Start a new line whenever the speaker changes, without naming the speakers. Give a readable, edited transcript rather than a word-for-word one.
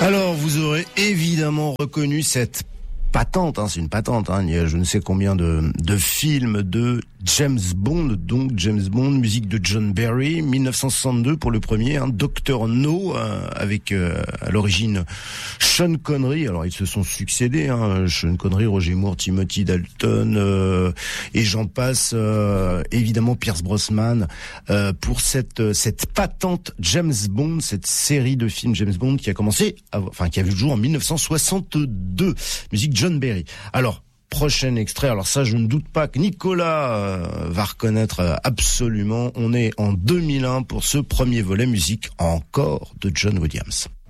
Alors, vous aurez évidemment reconnu cette patente, c'est une patente, il y a je ne sais combien de films de James Bond, donc James Bond, musique de John Barry, 1962 pour le premier, Dr No, avec à l'origine Sean Connery. Alors ils se sont succédés, Sean Connery, Roger Moore, Timothy Dalton, et j'en passe, évidemment Pierce Brosnan, pour cette patente James Bond, cette série de films James Bond qui a commencé, qui a vu le jour en 1962, musique John Barry. Alors, prochain extrait, alors ça je ne doute pas que Nicolas va reconnaître absolument, on est en 2001 pour ce premier volet musique encore de John Williams.